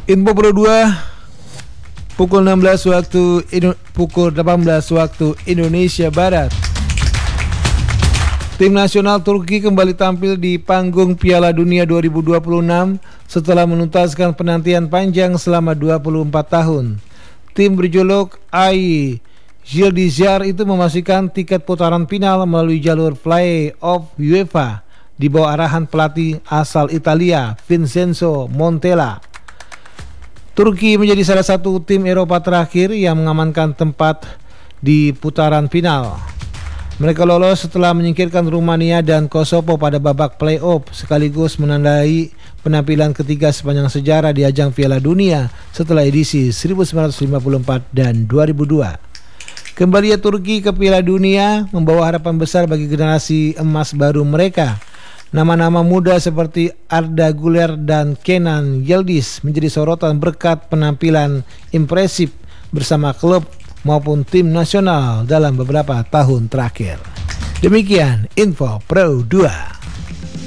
Info Pro 2 pukul 18 waktu Indonesia Barat. Tim nasional Turki kembali tampil di panggung Piala Dunia 2026 setelah menuntaskan penantian panjang selama 24 tahun. Tim berjuluk Ay Yıldızlar itu memastikan tiket putaran final melalui jalur play-off UEFA di bawah arahan pelatih asal Italia Vincenzo Montella. Turki menjadi salah satu tim Eropa terakhir yang mengamankan tempat di putaran final. Mereka lolos setelah menyingkirkan Rumania dan Kosovo pada babak play-off, sekaligus menandai penampilan ketiga sepanjang sejarah di ajang Piala Dunia setelah edisi 1954 dan 2002. Kembalinya Turki ke Piala Dunia membawa harapan besar bagi generasi emas baru mereka. Nama-nama muda seperti Arda Güler dan Kenan Yıldız menjadi sorotan berkat penampilan impresif bersama klub maupun tim nasional dalam beberapa tahun terakhir. Demikian Info Pro 2.